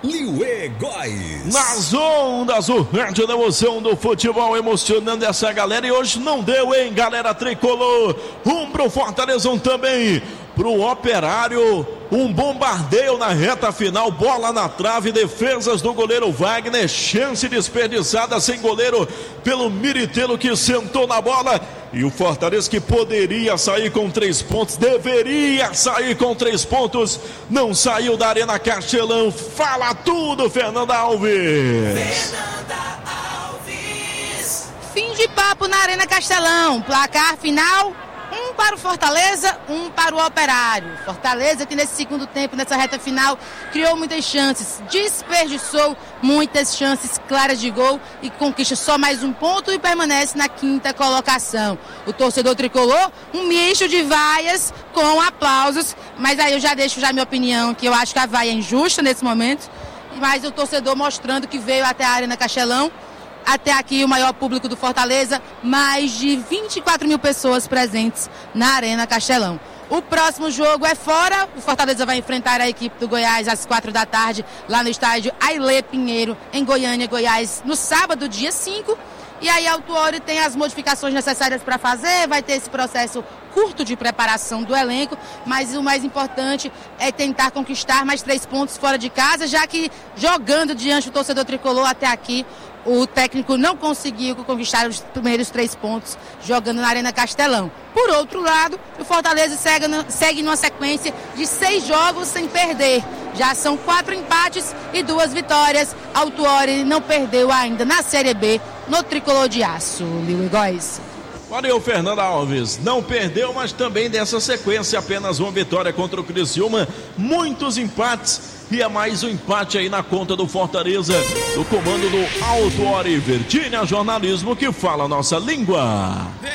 Liuê Góes. Nas ondas, o rádio da emoção do futebol, emocionando essa galera. E hoje não deu, hein, galera tricolor. Pro Fortaleza, também pro Operário. Um bombardeio na reta final, bola na trave, defesas do goleiro Wagner, chance desperdiçada sem goleiro pelo Miritelo, que sentou na bola. E o Fortaleza, que poderia sair com 3 pontos, deveria sair com 3 pontos, não saiu da Arena Castelão. Fala tudo, Fernanda Alves. Fim de papo na Arena Castelão. Placar final: 1 para o Fortaleza, 1 para o Operário. Fortaleza, que nesse segundo tempo, nessa reta final, criou muitas chances, desperdiçou muitas chances claras de gol e conquista só mais 1 ponto e permanece na 5ª colocação. O torcedor tricolor, um misto de vaias com aplausos, mas aí eu já deixo minha opinião, que eu acho que a vaia é injusta nesse momento, mas o torcedor mostrando que veio até a Arena Castelão. Até aqui o maior público do Fortaleza, mais de 24 mil pessoas presentes na Arena Castelão. O próximo jogo é fora, o Fortaleza vai enfrentar a equipe do Goiás às 4 da tarde, lá no estádio Ailê Pinheiro, em Goiânia, Goiás, no sábado, dia 5. E aí a Autuori tem as modificações necessárias para fazer, vai ter esse processo curto de preparação do elenco, mas o mais importante é tentar conquistar mais 3 pontos fora de casa, já que jogando diante do torcedor tricolor até aqui, o técnico não conseguiu conquistar os primeiros 3 pontos jogando na Arena Castelão. Por outro lado, o Fortaleza segue numa sequência de 6 jogos sem perder. Já são 4 empates e 2 vitórias. Autuori não perdeu ainda na Série B no tricolor de aço. Liuê Góes. Valeu, Fernanda Alves. Não perdeu, mas também dessa sequência, apenas 1 vitória contra o Criciúma, muitos empates. E é mais um empate aí na conta do Fortaleza, do comando do Autuori. Virgínia Jornalismo, que fala a nossa língua.